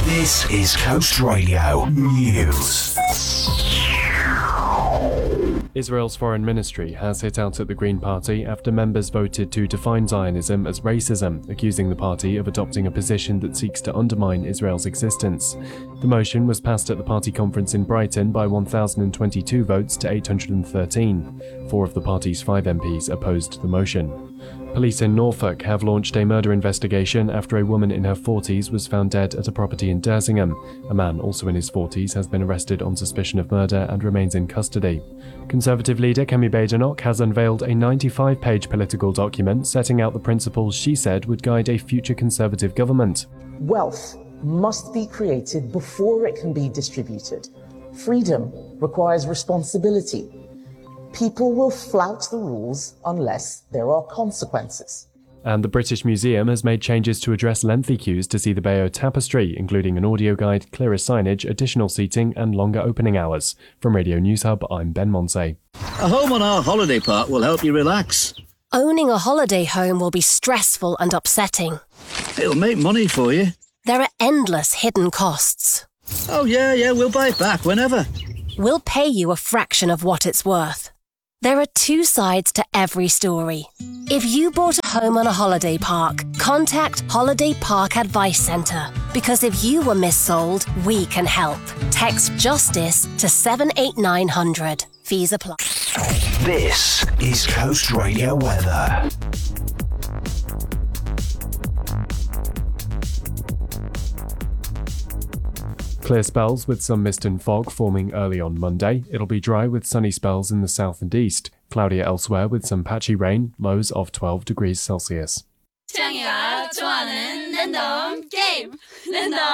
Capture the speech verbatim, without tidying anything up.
This is Coast Radio News. Israel's foreign ministry has hit out at the Green Party after members voted to define Zionism as racism, accusing the party of adopting a position that seeks to undermine Israel's existence. The motion was passed at the party conference in Brighton by one thousand twenty-two votes to eight hundred thirteen. Four of the party's five M Ps opposed the motion. Police in Norfolk have launched a murder investigation after a woman in her forties was found dead at a property in Dersingham. A man, also in his forties, has been arrested on suspicion of murder and remains in custody. Conservative leader Kemi Badenoch has unveiled a ninety-five page political document setting out the principles she said would guide a future Conservative government. Wealth must be created before it can be distributed. Freedom requires responsibility. People will flout the rules unless there are consequences. And the British Museum has made changes to address lengthy queues to see the Bayeux Tapestry, including an audio guide, clearer signage, additional seating and longer opening hours. From Radio News Hub, I'm Ben Monsey. A home on our holiday park will help you relax. Owning a holiday home will be stressful and upsetting. It'll make money for you. There are endless hidden costs. Oh yeah, yeah, we'll buy it back whenever. We'll pay you a fraction of what it's worth. There are two sides to every story. If you bought a home on a holiday park, contact Holiday Park Advice Centre. Because if you were missold, we can help. Text JUSTICE to seven eight nine hundred. Fees apply. This is Coast Radio weather. Clear spells with some mist and fog forming early on Monday. It'll be dry with sunny spells in the south and east. Cloudier elsewhere with some patchy rain, lows of twelve degrees Celsius. 창이가 좋아하는 랜덤 게임 랜덤